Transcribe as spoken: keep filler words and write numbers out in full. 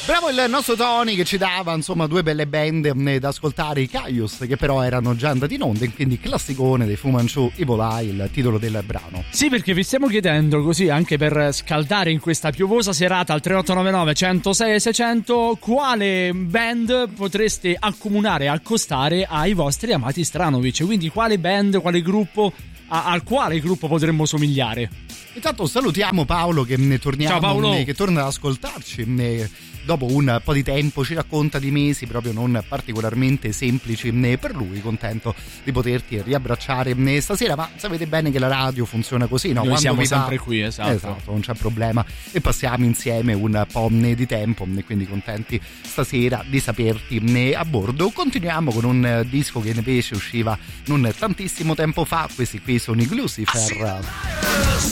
Bravo il nostro Tony che ci dava insomma due belle band da ascoltare, i Caius, che però erano già andati in onda, quindi classicone dei Fu Manchu, Evil Eye, il titolo del brano. Sì, perché vi stiamo chiedendo così anche per scaldare in questa piovosa serata al tre otto nove nove centosei seicento quale band potreste accomunare, accostare ai vostri amati Stranovic, quindi quale band, quale gruppo, a, al quale gruppo potremmo somigliare. Intanto salutiamo Paolo che ne torniamo, Ciao Paolo. Ne, che torna ad ascoltarci ne, dopo un po' di tempo, ci racconta di mesi proprio non particolarmente semplici ne, per lui, contento di poterti riabbracciare ne, stasera, ma sapete bene che la radio funziona così, no? Noi Quando siamo vi sempre va, qui, esatto. esatto, non c'è problema, e passiamo insieme un po' ne, di tempo ne, quindi contenti stasera di saperti ne, a bordo. Continuiamo con un disco che invece usciva non tantissimo tempo fa, questi qui sono i Lucifer.